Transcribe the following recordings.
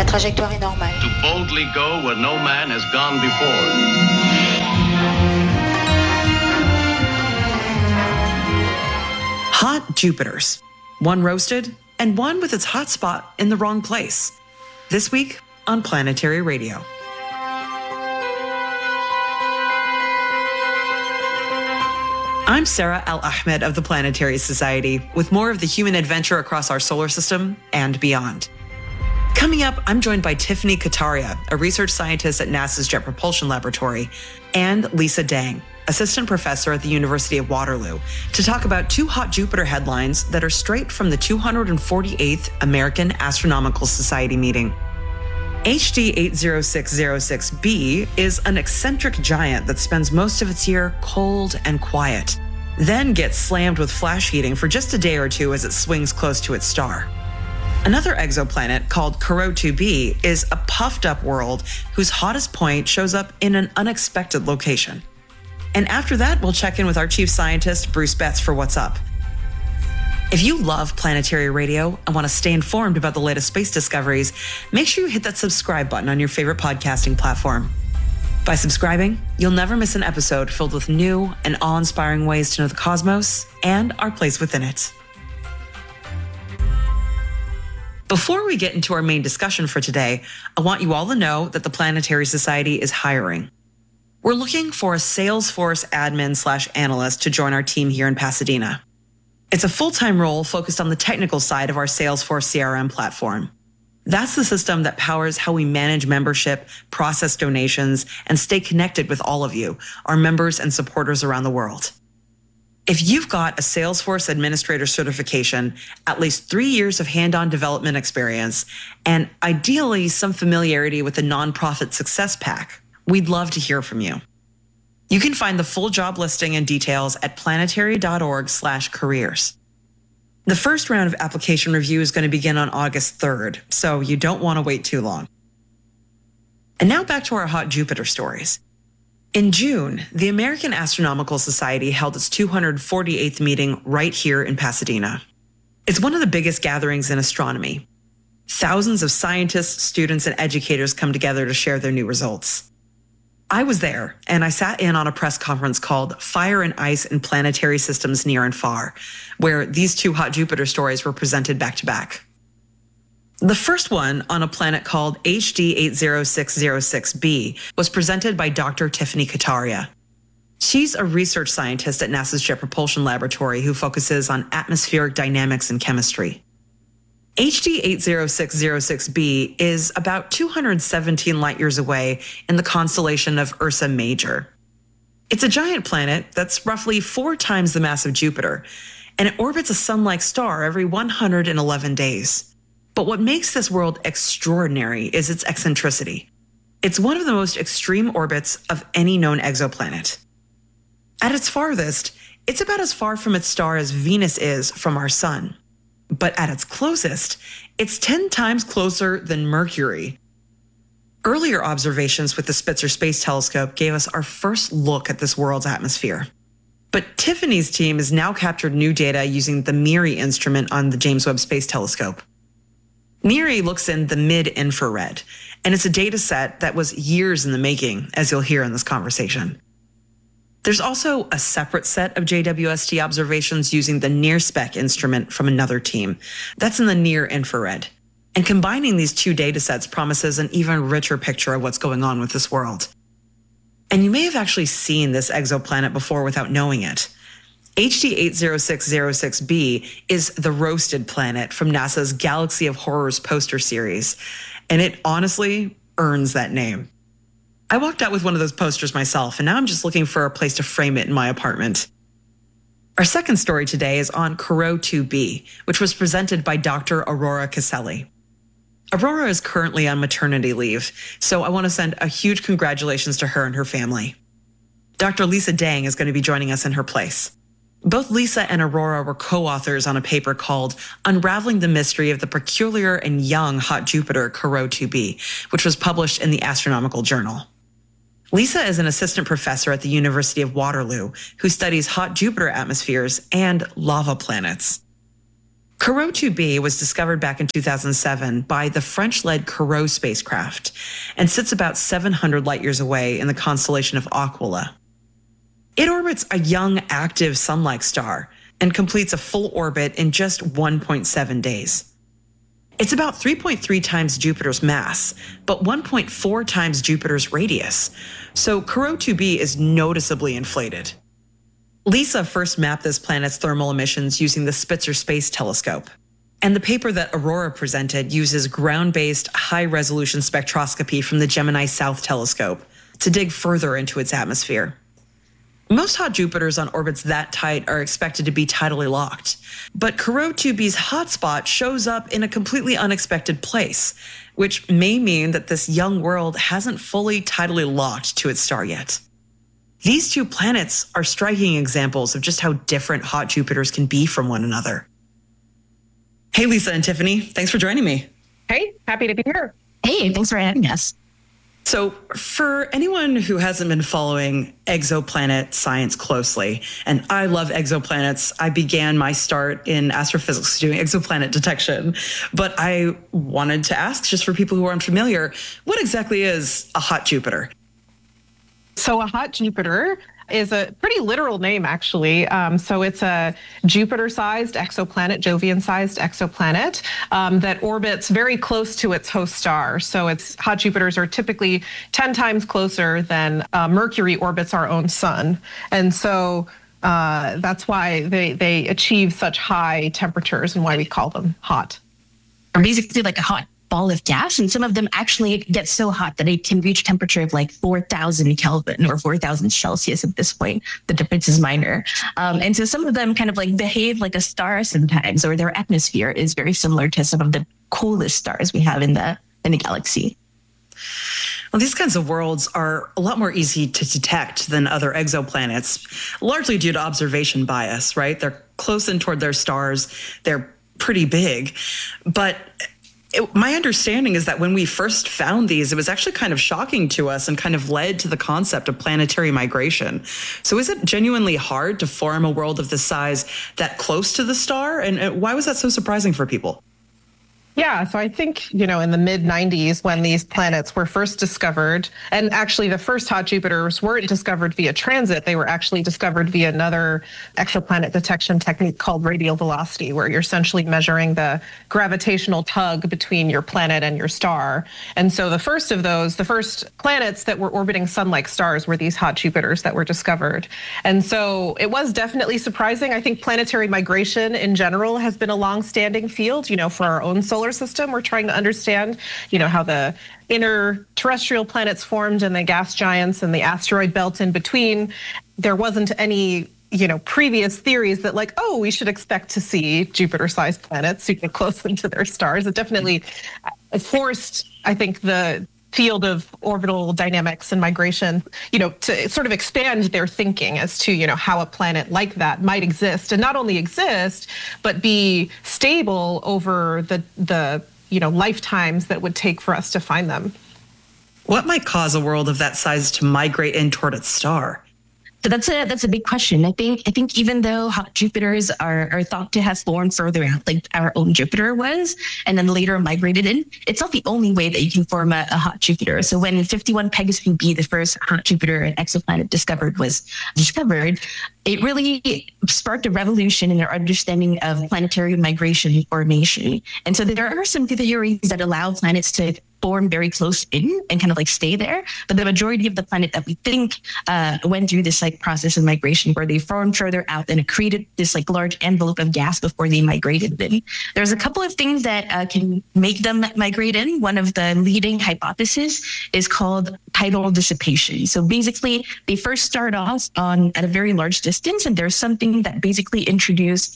trajectoire est normale. To boldly go where no man has gone before. Hot Jupiters. One roasted and one with its hot spot in the wrong place. This week on Planetary Radio. I'm Sarah Al-Ahmed of the Planetary Society with more of the human adventure across our solar system and beyond. Coming up, I'm joined by Tiffany Kataria, a research scientist at NASA's Jet Propulsion Laboratory, and Lisa Dang, assistant professor at the University of Waterloo, to talk about two hot Jupiter headlines that are straight from the 248th American Astronomical Society meeting. HD 80606b is an eccentric giant that spends most of its year cold and quiet, then gets slammed with flash heating for just a day or two as it swings close to its star. Another exoplanet called Corot 2b is a puffed up world whose hottest point shows up in an unexpected location. And after that, we'll check in with our chief scientist, Bruce Betts, for What's Up. If you love Planetary Radio and want to stay informed about the latest space discoveries, make sure you hit that subscribe button on your favorite podcasting platform. By subscribing, you'll never miss an episode filled with new and awe-inspiring ways to know the cosmos and our place within it. Before we get into our main discussion for today, I want you all to know that the Planetary Society is hiring. We're looking for a Salesforce admin/analyst to join our team here in Pasadena. It's a full-time role focused on the technical side of our Salesforce CRM platform. That's the system that powers how we manage membership, process donations, and stay connected with all of you, our members and supporters around the world. If you've got a Salesforce administrator certification, at least 3 years of hand-on development experience, and ideally some familiarity with the Nonprofit Success Pack, we'd love to hear from you. You can find the full job listing and details at planetary.org/careers. The first round of application review is going to begin on August 3rd, so you don't want to wait too long. And now back to our hot Jupiter stories. In June, the American Astronomical Society held its 248th meeting right here in Pasadena. It's one of the biggest gatherings in astronomy. Thousands of scientists, students, and educators come together to share their new results. I was there, and I sat in on a press conference called Fire and Ice in Planetary Systems Near and Far, where these two hot Jupiter stories were presented back to back. The first one, on a planet called HD 80606b, was presented by Dr. Tiffany Kataria. She's a research scientist at NASA's Jet Propulsion Laboratory who focuses on atmospheric dynamics and chemistry. HD 80606b is about 217 light years away in the constellation of Ursa Major. It's a giant planet that's roughly 4 times the mass of Jupiter, and it orbits a sun-like star every 111 days. But what makes this world extraordinary is its eccentricity. It's one of the most extreme orbits of any known exoplanet. At its farthest, it's about as far from its star as Venus is from our sun. But at its closest, it's 10 times closer than Mercury. Earlier observations with the Spitzer Space Telescope gave us our first look at this world's atmosphere. But Tiffany's team has now captured new data using the MIRI instrument on the James Webb Space Telescope. MIRI looks in the mid-infrared, and it's a data set that was years in the making, as you'll hear in this conversation. There's also a separate set of JWST observations using the NIRSPEC instrument from another team. That's in the near infrared. And combining these two data sets promises an even richer picture of what's going on with this world. And you may have actually seen this exoplanet before without knowing it. HD 80606b is the roasted planet from NASA's Galaxy of Horrors poster series, and it honestly earns that name. I walked out with one of those posters myself, and now I'm just looking for a place to frame it in my apartment. Our second story today is on Corot 2b, which was presented by Dr. Aurora Caselli. Aurora is currently on maternity leave, so I want to send a huge congratulations to her and her family. Dr. Lisa Dang is going to be joining us in her place. Both Lisa and Aurora were co-authors on a paper called Unraveling the Mystery of the Peculiar and Young Hot Jupiter Corot 2b, which was published in the Astronomical Journal. Lisa is an assistant professor at the University of Waterloo who studies hot Jupiter atmospheres and lava planets. Corot 2b was discovered back in 2007 by the French-led Corot spacecraft and sits about 700 light years away in the constellation of Aquila. It orbits a young, active sun-like star and completes a full orbit in just 1.7 days. It's about 3.3 times Jupiter's mass, but 1.4 times Jupiter's radius, so Corot 2b is noticeably inflated. LISA first mapped this planet's thermal emissions using the Spitzer Space Telescope. And the paper that Aurora presented uses ground-based high-resolution spectroscopy from the Gemini South Telescope to dig further into its atmosphere. Most hot Jupiters on orbits that tight are expected to be tidally locked, but Corot 2b's hotspot shows up in a completely unexpected place, which may mean that this young world hasn't fully tidally locked to its star yet. These two planets are striking examples of just how different hot Jupiters can be from one another. Hey, Lisa and Tiffany, thanks for joining me. Hey, happy to be here. Hey, thanks for having us. So for anyone who hasn't been following exoplanet science closely, and I love exoplanets, I began my start in astrophysics doing exoplanet detection, but I wanted to ask, just for people who are unfamiliar, what exactly is a hot Jupiter? So a hot Jupiter is a pretty literal name, actually. So it's a Jupiter-sized exoplanet, Jovian-sized exoplanet that orbits very close to its host star. So its hot Jupiters are typically 10 times closer than Mercury orbits our own sun. And so that's why they achieve such high temperatures and why we call them hot. Or basically like a hot ball of gas, and some of them actually get so hot that it can reach temperature of like 4,000 Kelvin or 4,000 Celsius at this point. The difference is minor. And so some of them kind of like behave like a star sometimes, or their atmosphere is very similar to some of the coolest stars we have in the galaxy. Well, these kinds of worlds are a lot more easy to detect than other exoplanets, largely due to observation bias, right? They're close in toward their stars. They're pretty big, but my understanding is that when we first found these, it was actually kind of shocking to us and kind of led to the concept of planetary migration. So is it genuinely hard to form a world of this size that close to the star? And why was that so surprising for people? Yeah, so I think, in the mid-90s when these planets were first discovered, and actually the first hot Jupiters weren't discovered via transit, they were actually discovered via another exoplanet detection technique called radial velocity, where you're essentially measuring the gravitational tug between your planet and your star. And so the first of those, the first planets that were orbiting sun-like stars were these hot Jupiters that were discovered. And so it was definitely surprising. I think planetary migration in general has been a long-standing field, for our own solar system. We're trying to understand, how the inner terrestrial planets formed and the gas giants and the asteroid belt in between. There wasn't any, previous theories that we should expect to see Jupiter-sized planets super close into their stars. It definitely forced, I think, the field of orbital dynamics and migration, to sort of expand their thinking as to, how a planet like that might exist, and not only exist, but be stable over the lifetimes that would take for us to find them. What might cause a world of that size to migrate in toward its star? So that's a big question. I think even though hot Jupiters are thought to have formed further out, like our own Jupiter was, and then later migrated in, it's not the only way that you can form a hot Jupiter. So when 51 Pegasi b, the first hot Jupiter and exoplanet was discovered, it really sparked a revolution in our understanding of planetary migration and formation. And so there are some theories that allow planets to form very close in and kind of like stay there. But the majority of the planet that we think went through this process of migration where they formed further out and it created this large envelope of gas before they migrated in. There's a couple of things that can make them migrate in. One of the leading hypotheses is called tidal dissipation. So basically they first start off at a very large distance, and there's something that basically introduced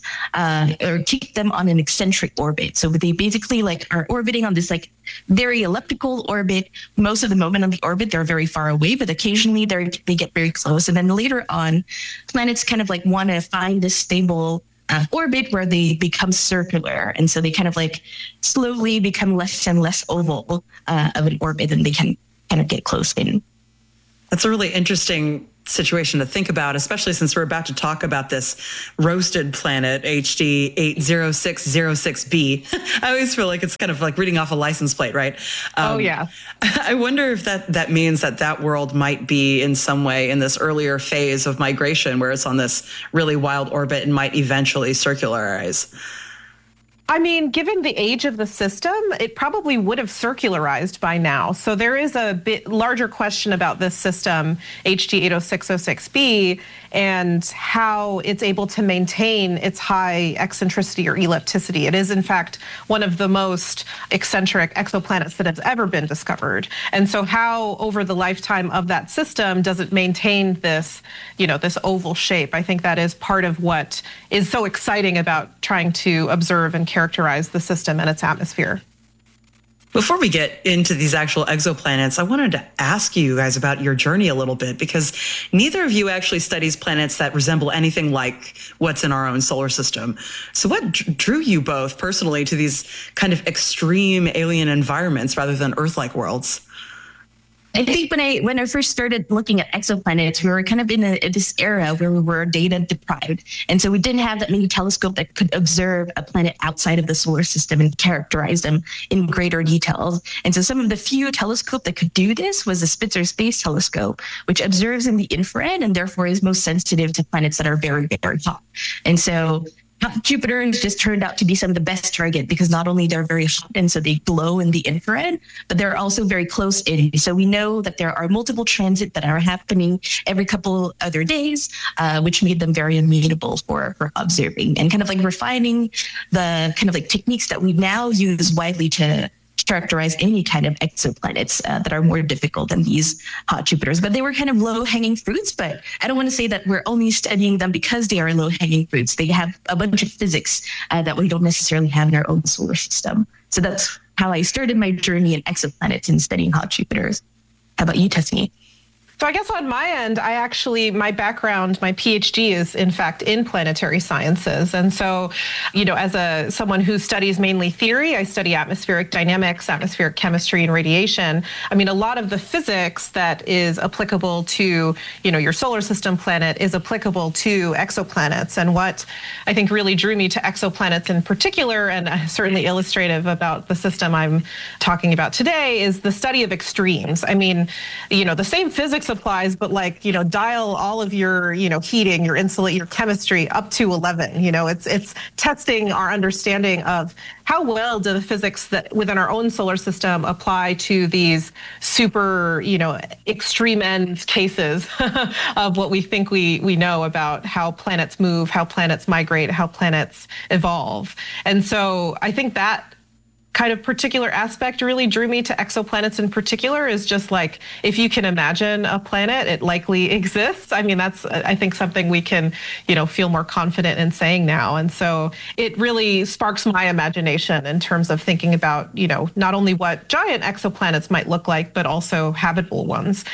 or keep them on an eccentric orbit. So they basically are orbiting on this very elliptical orbit. Most of the moment on the orbit, they're very far away, but occasionally they get very close. And then later on, planets kind of want to find this stable orbit where they become circular. And so they kind of slowly become less and less oval of an orbit, and they can kind of get close in. That's a really interesting situation to think about, especially since we're about to talk about this roasted planet, HD 80606b. I always feel like it's kind of like reading off a license plate, right? Oh, yeah. I wonder if that means that world might be in some way in this earlier phase of migration where it's on this really wild orbit and might eventually circularize. I mean, given the age of the system, it probably would have circularized by now. So there is a bit larger question about this system, HD 80606b, and how it's able to maintain its high eccentricity or ellipticity. It is, in fact, one of the most eccentric exoplanets that has ever been discovered. And so how, over the lifetime of that system, does it maintain this, this oval shape? I think that is part of what is so exciting about trying to observe and characterize the system and its atmosphere. Before we get into these actual exoplanets, I wanted to ask you guys about your journey a little bit, because neither of you actually studies planets that resemble anything like what's in our own solar system. So what drew you both personally to these kind of extreme alien environments rather than Earth-like worlds? I think when I first started looking at exoplanets, we were kind of in this era where we were data deprived. And so we didn't have that many telescopes that could observe a planet outside of the solar system and characterize them in greater details. And so some of the few telescopes that could do this was the Spitzer Space Telescope, which observes in the infrared and therefore is most sensitive to planets that are very, very hot. And so Jupiter just turned out to be some of the best target because not only they're very hot and so they glow in the infrared, but they're also very close in. So we know that there are multiple transits that are happening every couple other days, which made them very amenable for observing and kind of like refining the kind of like techniques that we now use widely to characterize any kind of exoplanets that are more difficult than these hot Jupiters. But they were kind of low-hanging fruits, but I don't want to say that we're only studying them because they are low-hanging fruits. They have a bunch of physics that we don't necessarily have in our own solar system. So that's how I started my journey in exoplanets and studying hot Jupiters. How about you, Tessanie? So I guess on my end, my background, my PhD is in fact in planetary sciences. And so, as someone who studies mainly theory, I study atmospheric dynamics, atmospheric chemistry, and radiation. I mean, a lot of the physics that is applicable to, your solar system planet is applicable to exoplanets. And what I think really drew me to exoplanets in particular, and certainly illustrative about the system I'm talking about today, is the study of extremes. I mean, the same physics applies, but dial all of your, heating, your insulate, your chemistry up to 11. It's testing our understanding of how well do the physics that within our own solar system apply to these super, extreme end cases of what we think we know about how planets move, how planets migrate, how planets evolve. And so I think that kind of particular aspect really drew me to exoplanets in particular, is just like, if you can imagine a planet, it likely exists. I mean, that's, I think, something we can, feel more confident in saying now. And so it really sparks my imagination in terms of thinking about, not only what giant exoplanets might look like, but also habitable ones.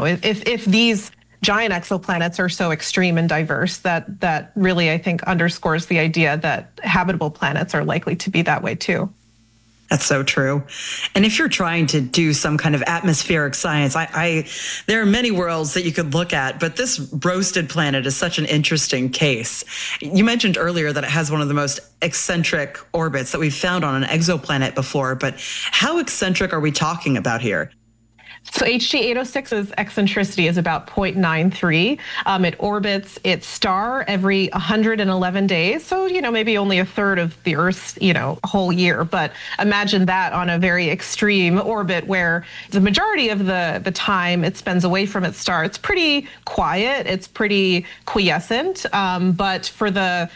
If these giant exoplanets are so extreme and diverse, that really, I think, underscores the idea that habitable planets are likely to be that way too. That's so true. And if you're trying to do some kind of atmospheric science, there are many worlds that you could look at, but this roasted planet is such an interesting case. You mentioned earlier that it has one of the most eccentric orbits that we've found on an exoplanet before, but how eccentric are we talking about here? So HD 806's eccentricity is about 0.93. It orbits its star every 111 days. So, maybe only a third of the Earth's, whole year. But imagine that on a very extreme orbit where the majority of the time it spends away from its star. It's pretty quiet. It's pretty quiescent. But for the,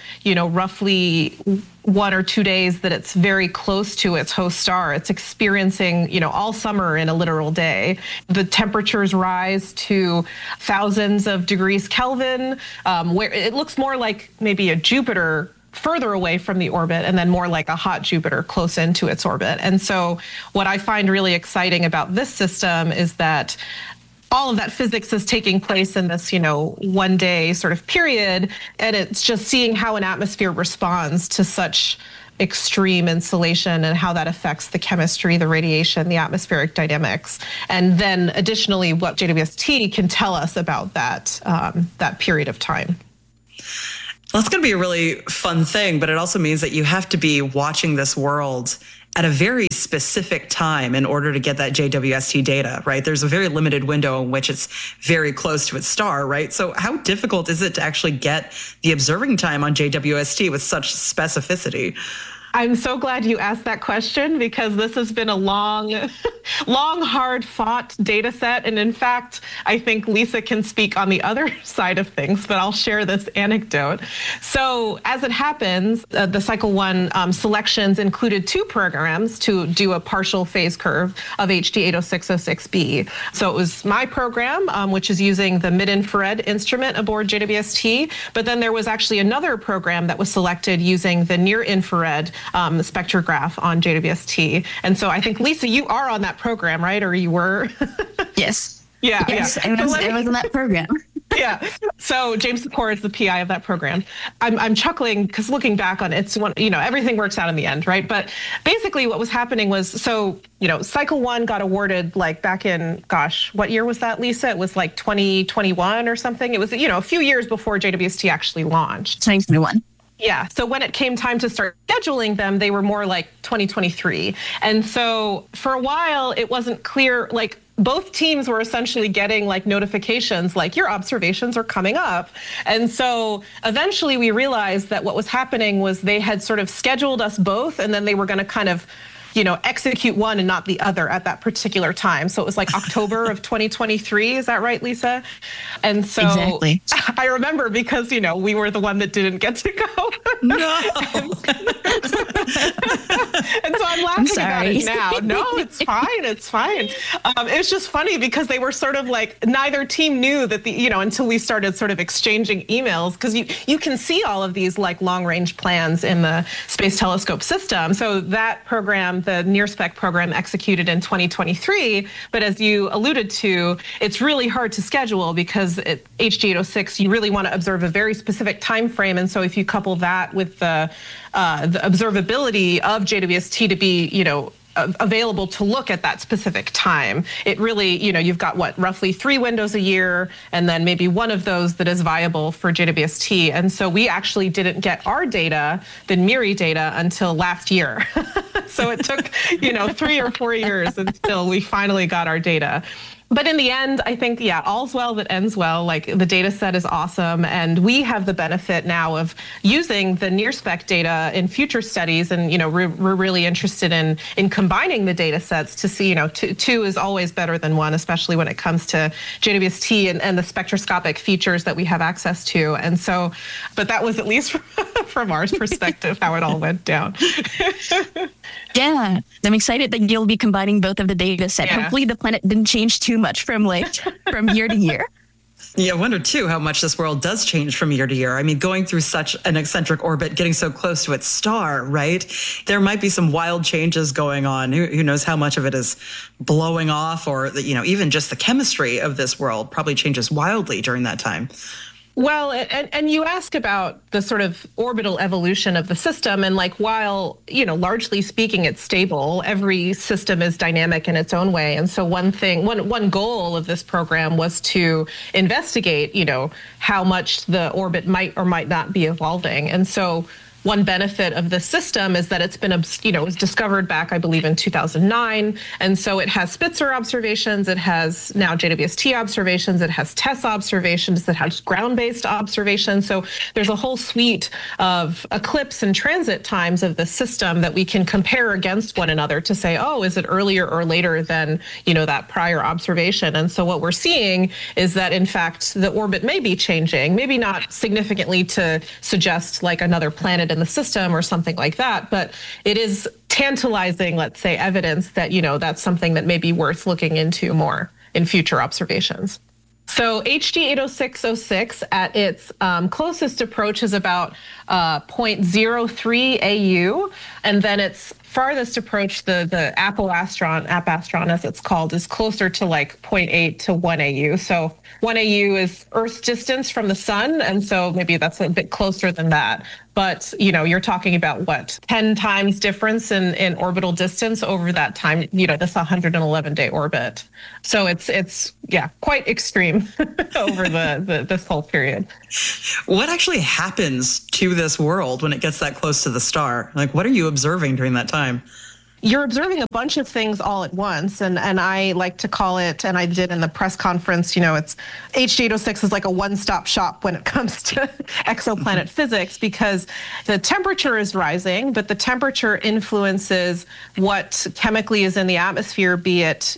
roughly 1 or 2 days that it's very close to its host star, it's experiencing, all summer in a literal day. The temperatures rise to thousands of degrees Kelvin, where it looks more like maybe a Jupiter further away from the orbit, and then more like a hot Jupiter close into its orbit. And so what I find really exciting about this system is that all of that physics is taking place in this, 1 day sort of period. And it's just seeing how an atmosphere responds to such extreme insolation and how that affects the chemistry, the radiation, the atmospheric dynamics. And then additionally, what JWST can tell us about that, that period of time. Well, it's going to be a really fun thing, but it also means that you have to be watching this world at a very specific time in order to get that JWST data, right? There's a very limited window in which it's very close to its star, right? So how difficult is it to actually get the observing time on JWST with such specificity? I'm so glad you asked that question, because this has been a long, hard fought data set. And in fact, I think Lisa can speak on the other side of things, but I'll share this anecdote. So as it happens, the Cycle 1 selections included 2 programs to do a partial phase curve of HD 80606b. So it was my program, which is using the mid-infrared instrument aboard JWST, but then there was actually another program that was selected using the near-infrared spectrograph on JWST. And so I think, Lisa, you are on that program, right? Or you were? Yes. Yeah. Yes, I was on that program. Yeah. So James Secor is the PI of that program. I'm chuckling because looking back on it, it's one, everything works out in the end, right? But basically what was happening was, Cycle 1 got awarded like back in, what year was that, Lisa? It was like 2021 or something. It was, a few years before JWST actually launched. 2021. Yeah. So when it came time to start scheduling them, they were more like 2023. And so for a while, it wasn't clear, like both teams were essentially getting like notifications like your observations are coming up. And so eventually we realized that what was happening was they had sort of scheduled us both, and then they were going to kind of execute one and not the other at that particular time. So it was like October of 2023. Is that right, Lisa? And so exactly. I remember because, we were the one that didn't get to go. No. And so I'm laughing about it now. No, it's fine. It's fine. It was just funny because they were sort of like, neither team knew that until we started sort of exchanging emails, because you can see all of these like long range plans in the Space Telescope system. So that program, the NIRSPEC program, executed in 2023. But as you alluded to, it's really hard to schedule because HD 806, you really want to observe a very specific time frame. And so if you couple that with the observability of JWST to be, available to look at that specific time, it really, you've got roughly 3 windows a year, and then maybe one of those that is viable for JWST. And so we actually didn't get our data, the MIRI data, until last year. So it took, 3 or 4 years until we finally got our data. But in the end, I think, all's well that ends well. Like the data set is awesome. And we have the benefit now of using the NIRSPEC data in future studies. And, we're really interested in combining the data sets to see, two is always better than one, especially when it comes to JWST and the spectroscopic features that we have access to. And so, but that was at least from our perspective, how it all went down. Yeah, I'm excited that you'll be combining both of the data set. Yeah. Hopefully the planet didn't change too much from year to year. Yeah, I wonder too how much this world does change from year to year. I mean, going through such an eccentric orbit, getting so close to its star, right? There might be some wild changes going on. Who knows how much of it is blowing off, or even just the chemistry of this world probably changes wildly during that time. Well, and you ask about the sort of orbital evolution of the system, and like while, largely speaking, it's stable, every system is dynamic in its own way. And so one goal of this program was to investigate, how much the orbit might or might not be evolving. And so one benefit of the system is that it's been, it was discovered back, I believe, in 2009. And so it has Spitzer observations. It has now JWST observations. It has TESS observations. It has ground-based observations. So there's a whole suite of eclipse and transit times of the system that we can compare against one another to say, oh, is it earlier or later than, that prior observation? And so what we're seeing is that, in fact, the orbit may be changing, maybe not significantly to suggest like another planet in the system or something like that, but it is tantalizing, let's say, evidence that, that's something that may be worth looking into more in future observations. So HD 80606 at its closest approach is about 0.03 AU, and then its farthest approach, the Apastron as it's called, is closer to like 0.8 to 1 AU. So 1 AU is Earth's distance from the sun, and so maybe that's a bit closer than that. But, you're talking about 10 times difference in orbital distance over that time, this 111-day orbit. So it's quite extreme over this whole period. What actually happens to this world when it gets that close to the star? Like, what are you observing during that time? You're observing a bunch of things all at once. And I like to call it, and I did in the press conference, it's HG806 is like a one-stop shop when it comes to exoplanet physics, because the temperature is rising, but the temperature influences what chemically is in the atmosphere, be it,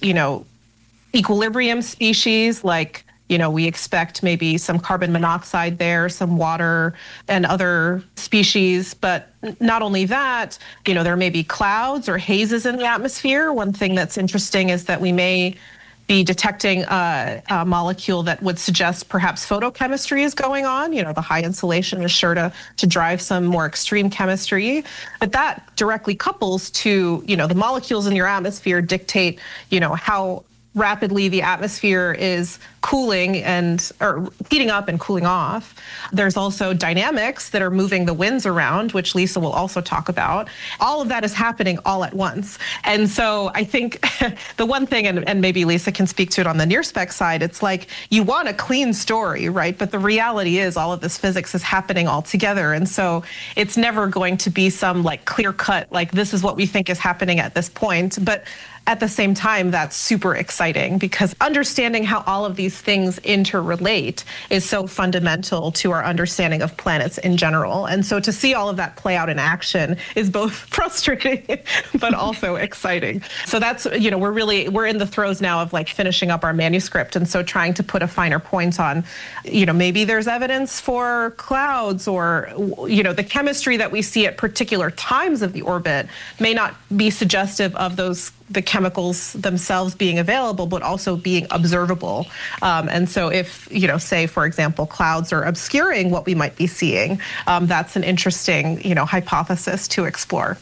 equilibrium species like, we expect maybe some carbon monoxide there, some water and other species. But not only that, there may be clouds or hazes in the atmosphere. One thing that's interesting is that we may be detecting a molecule that would suggest perhaps photochemistry is going on. The high insulation is sure to drive some more extreme chemistry. But that directly couples to, the molecules in your atmosphere dictate, how rapidly the atmosphere is cooling or heating up and cooling off. There's also dynamics that are moving the winds around, which Lisa will also talk about. All of that is happening all at once. And so I think the one thing, and maybe Lisa can speak to it on the NIRSPEC side, it's like you want a clean story, right? But the reality is all of this physics is happening all together. And so it's never going to be some like clear cut, like this is what we think is happening at this point. But at the same time, that's super exciting because understanding how all of these things interrelate is so fundamental to our understanding of planets in general. And so to see all of that play out in action is both frustrating, but also exciting. So that's, we're in the throes now of like finishing up our manuscript. And so trying to put a finer point on, maybe there's evidence for clouds or, the chemistry that we see at particular times of the orbit may not be suggestive of the chemicals themselves being available, but also being observable. And so if, say, for example, clouds are obscuring what we might be seeing, that's an interesting, hypothesis to explore.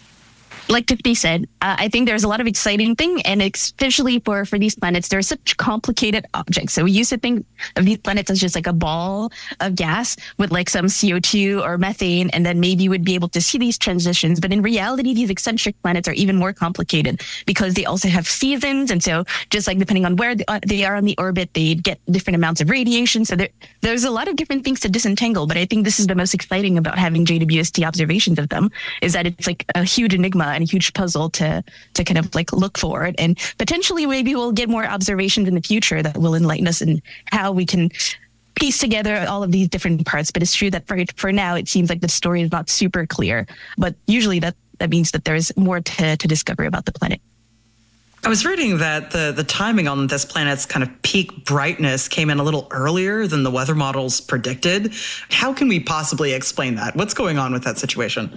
Like Tiffany said, I think there's a lot of exciting thing, and especially for these planets, they're such complicated objects. So we used to think of these planets as just like a ball of gas with like some CO2 or methane, and then maybe we'd be able to see these transitions. But in reality, these eccentric planets are even more complicated because they also have seasons. And so just like depending on where they are on the orbit, they get different amounts of radiation. So there's a lot of different things to disentangle. But I think this is the most exciting about having JWST observations of them, is that it's like a huge enigma and a huge puzzle to kind of like look for it. And potentially maybe we'll get more observations in the future that will enlighten us in how we can piece together all of these different parts. But it's true that for now, it seems like the story is not super clear. But usually that means that there's more to discover about the planet. I was reading that the timing on this planet's kind of peak brightness came in a little earlier than the weather models predicted. How can we possibly explain that? What's going on with that situation?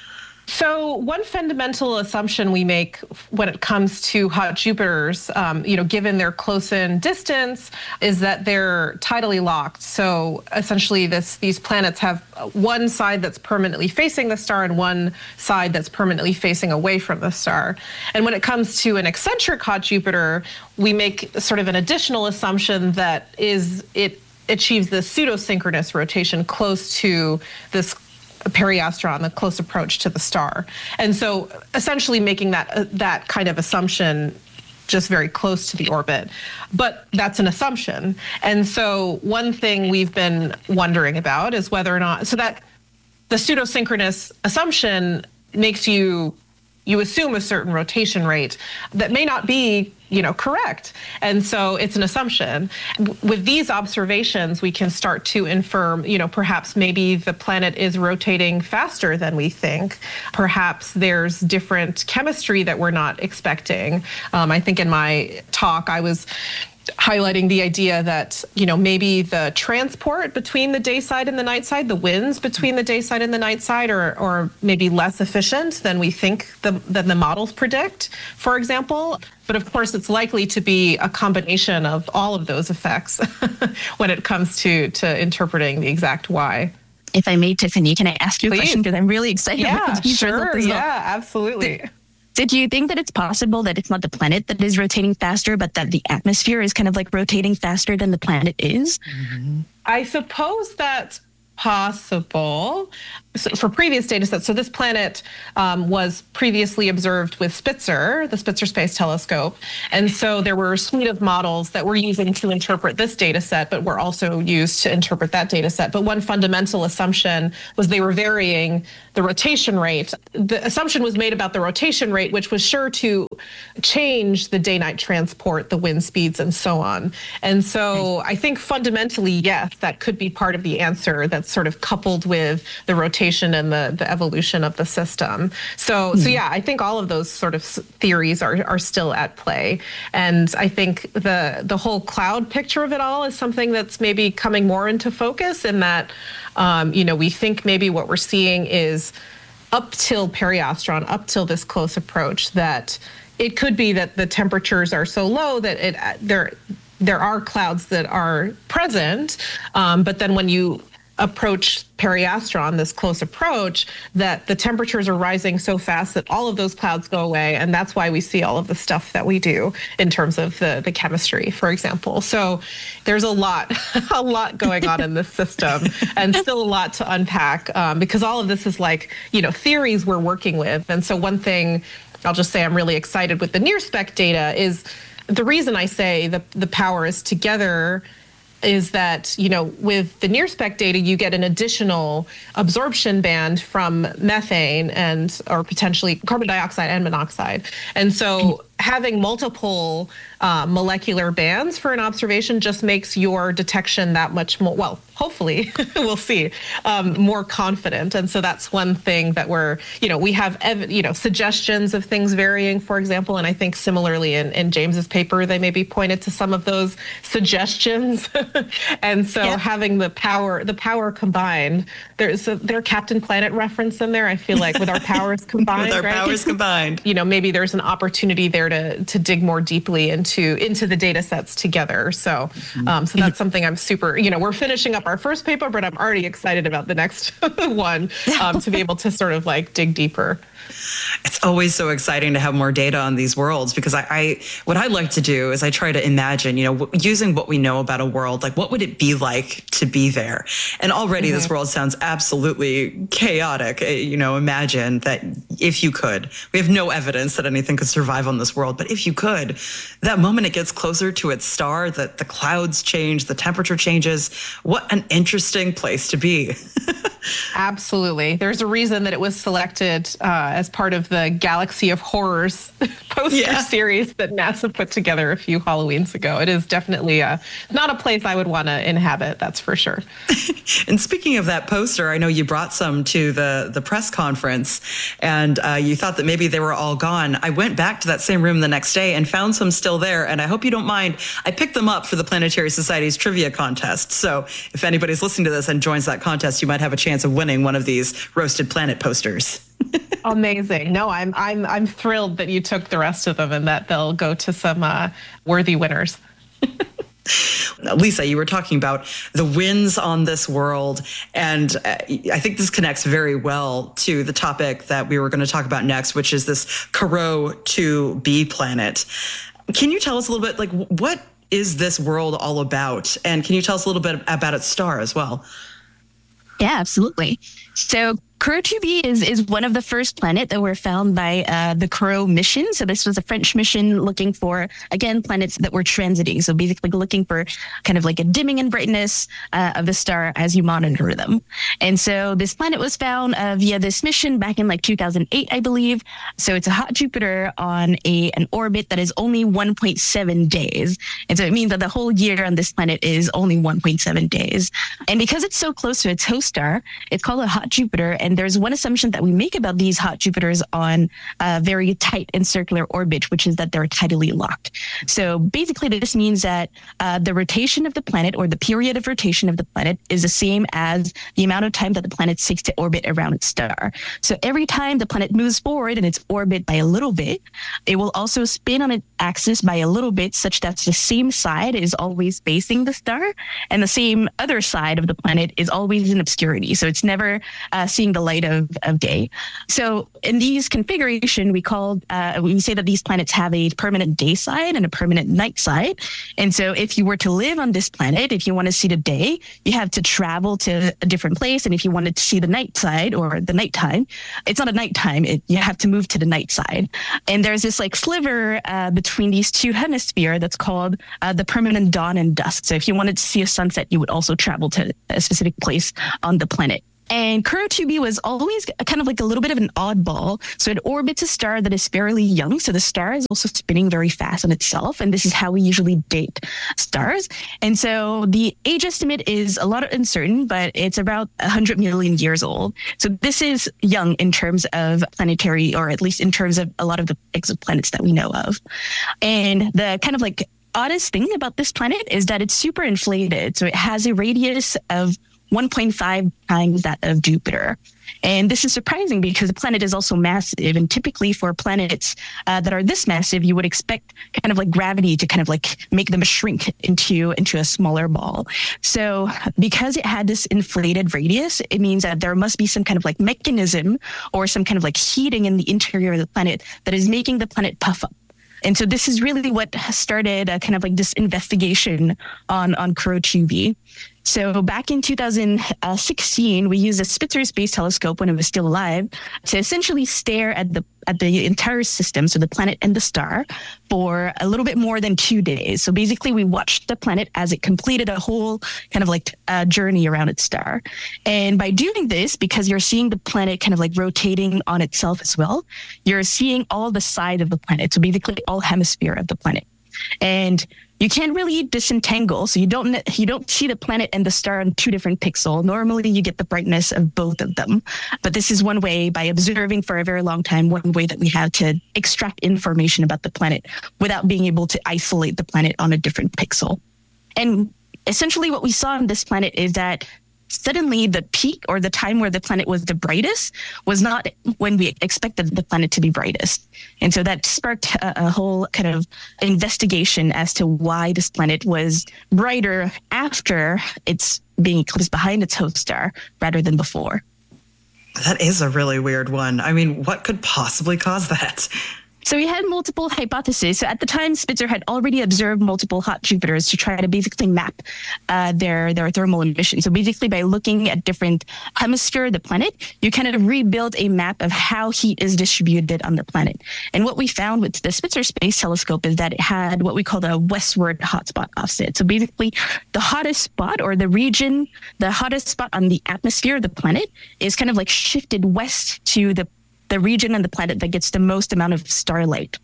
So one fundamental assumption we make when it comes to hot Jupiters, given their close-in distance, is that they're tidally locked. So essentially these planets have one side that's permanently facing the star and one side that's permanently facing away from the star. And when it comes to an eccentric hot Jupiter, we make sort of an additional assumption that it achieves the pseudo-synchronous rotation close to this periastron, the close approach to the star. And so essentially making that kind of assumption just very close to the orbit. But that's an assumption. And so one thing we've been wondering about is whether or not, so that the pseudo-synchronous assumption makes you assume a certain rotation rate that may not be, correct. And so it's an assumption. With these observations, we can start to infer, perhaps maybe the planet is rotating faster than we think. Perhaps there's different chemistry that we're not expecting. I think in my talk, I was highlighting the idea that, maybe the transport between the day side and the night side, the winds between the day side and the night side are maybe less efficient than we think than the models predict, for example. But of course, it's likely to be a combination of all of those effects when it comes to interpreting the exact why. If I may, Tiffany, can I ask you a question? Because I'm really excited about the future sure. as well. Yeah, absolutely. So do you think that it's possible that it's not the planet that is rotating faster, but that the atmosphere is kind of like rotating faster than the planet is? I suppose that's possible. for previous data sets, so this planet was previously observed with Spitzer, the Spitzer Space Telescope. And so there were a suite of models that we're using to interpret this data set, but were also used to interpret that data set. But one fundamental assumption was they were varying the rotation rate. The assumption was made about the rotation rate, which was sure to change the day-night transport, the wind speeds, and so on. And so I think fundamentally, yes, that could be part of the answer that's sort of coupled with the rotation and the evolution of the system. So yeah, I think all of those sort of theories are still at play. And I think the whole cloud picture of it all is something that's maybe coming more into focus, in that, we think maybe what we're seeing is up till periastron, up till this close approach, that it could be that the temperatures are so low that there are clouds that are present, but then when you approach periastron, this close approach, that the temperatures are rising so fast that all of those clouds go away. And that's why we see all of the stuff that we do in terms of the chemistry, for example. So there's a lot going on in this system, and still a lot to unpack, because all of this is theories we're working with. And so one thing I'll just say I'm really excited with the NIRSPEC data is, the reason I say the power is together is that, with the NIRSPEC data, you get an additional absorption band from methane or potentially carbon dioxide and monoxide. And so having multiple molecular bands for an observation just makes your detection that much more, well, hopefully, we'll see, more confident. And so that's one thing that we have, suggestions of things varying, for example. And I think similarly in James's paper, they maybe pointed to some of those suggestions. And so having the power combined, there's their Captain Planet reference in there. I feel like with our powers combined, with our powers combined, maybe there's an opportunity there to dig more deeply into the data sets together. So so that's something I'm super, we're finishing up our first paper, but I'm already excited about the next one, to be able to sort of dig deeper. It's always so exciting to have more data on these worlds, because what I like to do is I try to imagine, using what we know about a world, what would it be like to be there? And already this world sounds absolutely chaotic. Imagine that if you could, we have no evidence that anything could survive on this world, but if you could, that moment it gets closer to its star, that the clouds change, the temperature changes. What an interesting place to be. Absolutely. There's a reason that it was selected as part of the Galaxy of Horrors poster series that NASA put together a few Halloweens ago. It is definitely not a place I would want to inhabit, that's for sure. And speaking of that poster, I know you brought some to the press conference, and you thought that maybe they were all gone. I went back to that same room the next day and found some still there, and I hope you don't mind. I picked them up for the Planetary Society's trivia contest. So if anybody's listening to this and joins that contest, you might have a chance of winning one of these Roasted Planet posters. Amazing. No, I'm thrilled that you took the rest of them and that they'll go to some worthy winners. Lisa, you were talking about the winds on this world, and I think this connects very well to the topic that we were going to talk about next, which is this Corot 2b planet. Can you tell us a little bit, what is this world all about? And can you tell us a little bit about its star as well? Yeah, absolutely. So Corot 2b is one of the first planets that were found by the Corot mission. So this was a French mission looking for, again, planets that were transiting. So basically looking for kind of a dimming in brightness of the star as you monitor them. And so this planet was found via this mission back in 2008, I believe. So it's a hot Jupiter on an orbit that is only 1.7 days. And so it means that the whole year on this planet is only 1.7 days. And because it's so close to its host star, it's called a hot Jupiter. And there's one assumption that we make about these hot Jupiters on a very tight and circular orbit, which is that they're tidally locked. So basically, this means that the rotation of the planet, or the period of rotation of the planet, is the same as the amount of time that the planet takes to orbit around its star. So every time the planet moves forward in its orbit by a little bit, it will also spin on its axis by a little bit, such that the same side is always facing the star, and the same other side of the planet is always in obscurity. So it's never seeing the light of day. So in these configuration, we say that these planets have a permanent day side and a permanent night side. And so if you were to live on this planet, if you want to see the day, you have to travel to a different place. And if you wanted to see the night side or the nighttime, it's not a nighttime. You have to move to the night side. And there's this like sliver between these two hemispheres that's called the permanent dawn and dusk. So if you wanted to see a sunset, you would also travel to a specific place on the planet. And Kuro 2b was always kind of like a little bit of an oddball. So it orbits a star that is fairly young. So the star is also spinning very fast on itself. And this is how we usually date stars. And so the age estimate is a lot uncertain, but it's about 100 million years old. So this is young in terms of planetary, or at least in terms of a lot of the exoplanets that we know of. And the kind of like oddest thing about this planet is that it's super inflated. So it has a radius of 1.5 times that of Jupiter. And this is surprising because the planet is also massive. And typically for planets that are this massive, you would expect kind of like gravity to kind of like make them shrink into a smaller ball. So because it had this inflated radius, it means that there must be some kind of like mechanism or some kind of like heating in the interior of the planet that is making the planet puff up. And so this is really what started kind of like this investigation on Kuro 2b. So back in 2016, we used a Spitzer Space Telescope when it was still alive to essentially stare at the entire system, so the planet and the star, for a little bit more than 2 days. So basically, we watched the planet as it completed a whole kind of like journey around its star. And by doing this, because you're seeing the planet kind of like rotating on itself as well, you're seeing all the sides of the planet. So basically, all hemisphere of the planet. And you can't really disentangle, so you don't see the planet and the star on two different pixels. Normally, you get the brightness of both of them. But this is one way, by observing for a very long time, one way that we have to extract information about the planet without being able to isolate the planet on a different pixel. And essentially what we saw on this planet is that suddenly the peak, or the time where the planet was the brightest, was not when we expected the planet to be brightest. And so that sparked a whole kind of investigation as to why this planet was brighter after it's being eclipsed behind its host star rather than before. That is a really weird one. I mean, what could possibly cause that? So we had multiple hypotheses. So at the time, Spitzer had already observed multiple hot Jupiters to try to basically map their thermal emissions. So basically, by looking at different hemispheres of the planet, you kind of rebuild a map of how heat is distributed on the planet. And what we found with the Spitzer Space Telescope is that it had what we call the westward hotspot offset. So basically, the hottest spot, or the region, the hottest spot on the atmosphere of the planet is kind of like shifted west to the region on the planet that gets the most amount of starlight.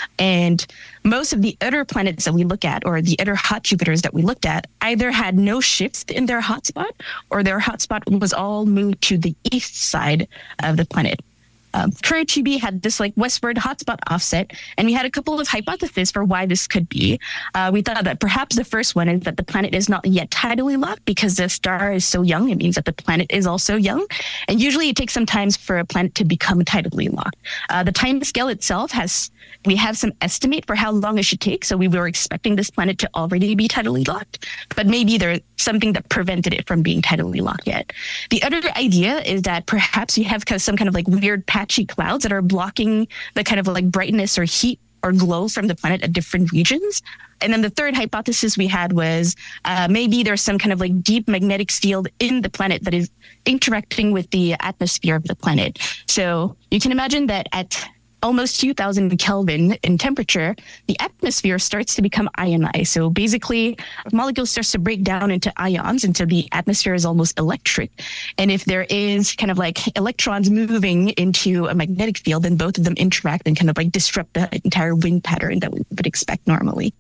And most of the other planets that we look at, or the other hot Jupiters that we looked at, either had no shifts in their hotspot, or their hotspot was all moved to the east side of the planet. Kuro 2b had this like westward hotspot offset, and we had a couple of hypotheses for why this could be. We thought that perhaps the first one is that the planet is not yet tidally locked because the star is so young. It means that the planet is also young, and usually it takes some time for a planet to become tidally locked. The time scale itself we have some estimate for how long it should take. So we were expecting this planet to already be tidally locked, but maybe there's something that prevented it from being tidally locked yet. The other idea is that perhaps you have some kind of like weird patchy clouds that are blocking the kind of like brightness or heat or glow from the planet at different regions. And then the third hypothesis we had was maybe there's some kind of like deep magnetic field in the planet that is interacting with the atmosphere of the planet. So you can imagine that at almost 2000 Kelvin in temperature, the atmosphere starts to become ionized. So basically, molecules starts to break down into ions, and so the atmosphere is almost electric. And if there is kind of like electrons moving into a magnetic field, then both of them interact and kind of like disrupt the entire wind pattern that we would expect normally.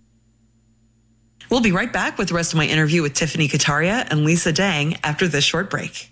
We'll be right back with the rest of my interview with Tiffany Kataria and Lisa Dang after this short break.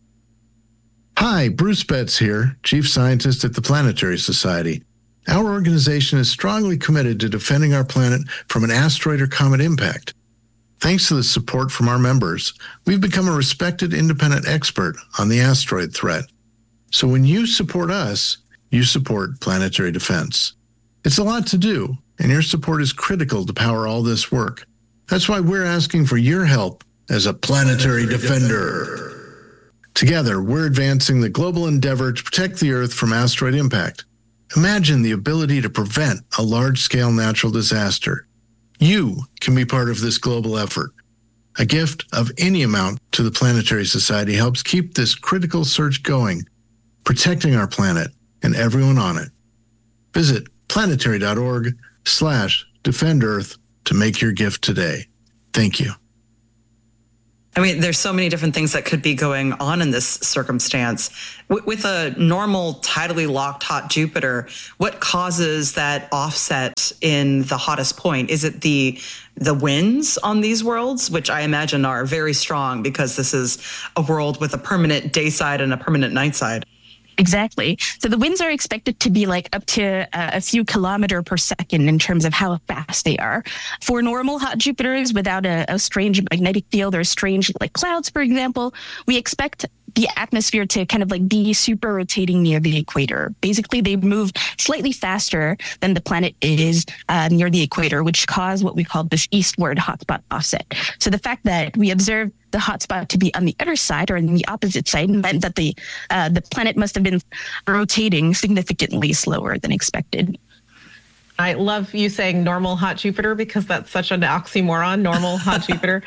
Hi, Bruce Betts here, Chief Scientist at the Planetary Society. Our organization is strongly committed to defending our planet from an asteroid or comet impact. Thanks to the support from our members, we've become a respected independent expert on the asteroid threat. So when you support us, you support planetary defense. It's a lot to do, and your support is critical to power all this work. That's why we're asking for your help as a planetary defender. Together, we're advancing the global endeavor to protect the Earth from asteroid impact. Imagine the ability to prevent a large-scale natural disaster. You can be part of this global effort. A gift of any amount to the Planetary Society helps keep this critical search going, protecting our planet and everyone on it. Visit planetary.org/Defend Earth to make your gift today. Thank you. I mean, there's so many different things that could be going on in this circumstance. With a normal tidally locked hot Jupiter, what causes that offset in the hottest point? Is it the winds on these worlds, which I imagine are very strong because this is a world with a permanent day side and a permanent night side? Exactly. So the winds are expected to be like up to a few kilometers per second in terms of how fast they are. For normal hot Jupiters without a strange magnetic field or strange like clouds, for example, we expect the atmosphere to kind of like be super rotating near the equator. Basically, they move slightly faster than the planet is near the equator, which cause what we call this eastward hotspot offset. So the fact that we observe the hotspot to be on the other side or on the opposite side meant that the planet must have been rotating significantly slower than expected. I love you saying normal hot Jupiter because that's such an oxymoron, normal hot Jupiter.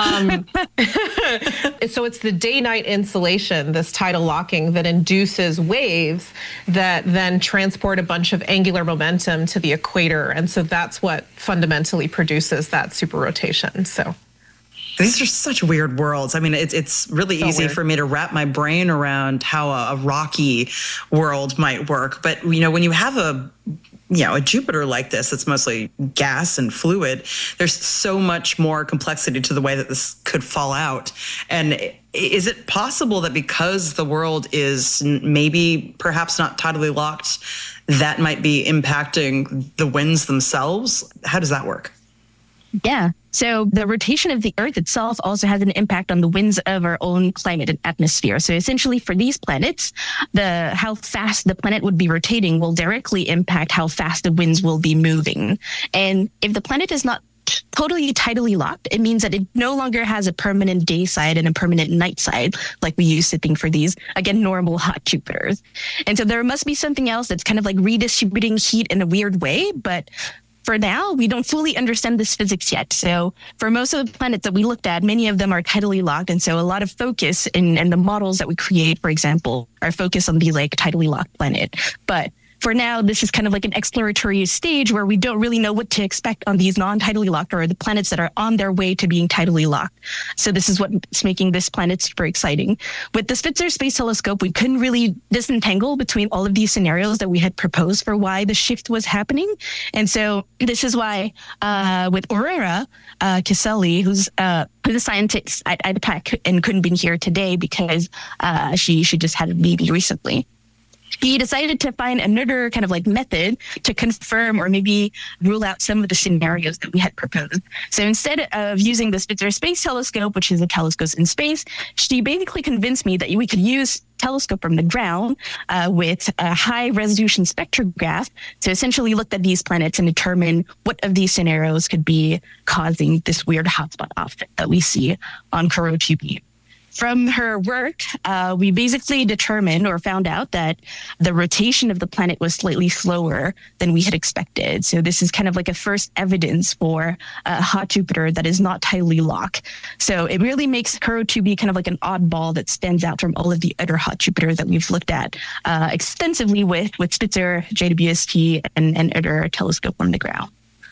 So it's the day-night insolation, this tidal locking, that induces waves that then transport a bunch of angular momentum to the equator. And so that's what fundamentally produces that super rotation. So these are such weird worlds. I mean, it's really easy for me to wrap my brain around how a rocky world might work. But, you know, when you have a Jupiter like this, it's mostly gas and fluid. There's so much more complexity to the way that this could fall out. And is it possible that because the world is maybe perhaps not tidally locked, that might be impacting the winds themselves? How does that work? Yeah. So the rotation of the Earth itself also has an impact on the winds of our own climate and atmosphere. So essentially for these planets, how fast the planet would be rotating will directly impact how fast the winds will be moving. And if the planet is not totally tidally locked, it means that it no longer has a permanent day side and a permanent night side like we used to think for these, again, normal hot Jupiters. And so there must be something else that's kind of like redistributing heat in a weird way, but for now, we don't fully understand this physics yet. So for most of the planets that we looked at, many of them are tidally locked. And so a lot of focus in the models that we create, for example, are focused on the like tidally locked planet. But for now, this is kind of like an exploratory stage where we don't really know what to expect on these non-tidally locked or the planets that are on their way to being tidally locked. So this is what's making this planet super exciting. With the Spitzer Space Telescope, we couldn't really disentangle between all of these scenarios that we had proposed for why the shift was happening. And so this is why with Aurora Caselli, who's a scientist at IDPAC and couldn't be here today because she just had a baby recently. He decided to find another kind of like method to confirm or maybe rule out some of the scenarios that we had proposed. So instead of using the Spitzer Space Telescope, which is a telescope in space, she basically convinced me that we could use telescope from the ground with a high resolution spectrograph to essentially look at these planets and determine what of these scenarios could be causing this weird hotspot offset that we see on Kourou-2b. From her work, we basically determined or found out that the rotation of the planet was slightly slower than we had expected. So this is kind of like a first evidence for a hot Jupiter that is not tidally locked. So it really makes Kourou-2b kind of like an oddball that stands out from all of the other hot Jupiters that we've looked at extensively with Spitzer, JWST, and other telescope on the ground.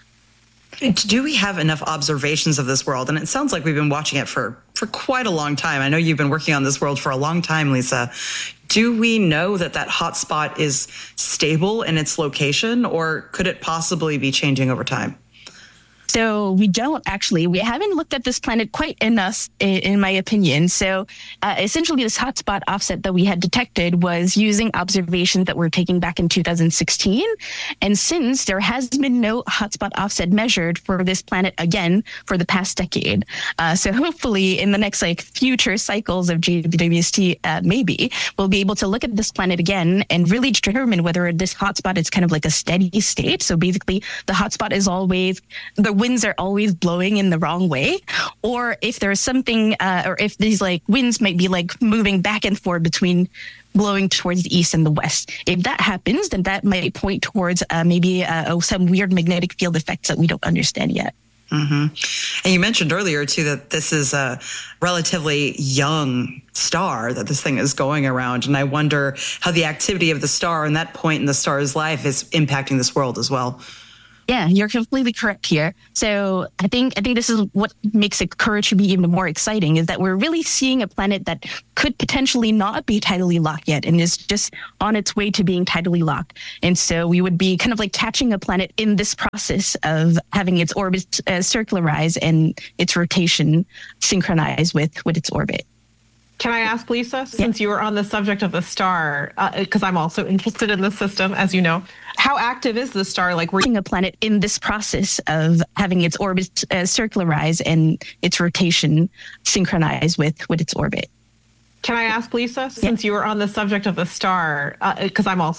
Do we have enough observations of this world? And it sounds like we've been watching it for quite a long time. I know you've been working on this world for a long time, Lisa. Do we know that hotspot is stable in its location, or could it possibly be changing over time? So we don't actually. We haven't looked at this planet quite enough, in my opinion. So essentially, this hotspot offset that we had detected was using observations that were taken back in 2016. And since there has been no hotspot offset measured for this planet again for the past decade. So hopefully in the next future cycles of JWST, maybe we'll be able to look at this planet again and really determine whether this hotspot is kind of like a steady state. So basically the hotspot is always the winds are always blowing in the wrong way, or if there's something, or if these like winds might be like moving back and forth between blowing towards the east and the west. If that happens, then that might point towards maybe some weird magnetic field effects that we don't understand yet. And you mentioned earlier, too, that this is a relatively young star that this thing is going around. And I wonder how the activity of the star and that point in the star's life is impacting this world as well. Yeah, you're completely correct here. So I think this is what makes it Courage to be even more exciting, is that we're really seeing a planet that could potentially not be tidally locked yet and is just on its way to being tidally locked. And so we would be kind of like catching a planet in this process of having its orbit circularize and its rotation synchronize with its orbit. Can I ask, Lisa, since you were on the subject of the star, because I'm also interested in the system, as you know, how active is the star? Like, we're a planet in this process of having its orbit circularize and its rotation synchronize with its orbit. Can I ask, Lisa, since you were on the subject of the star, because I'm also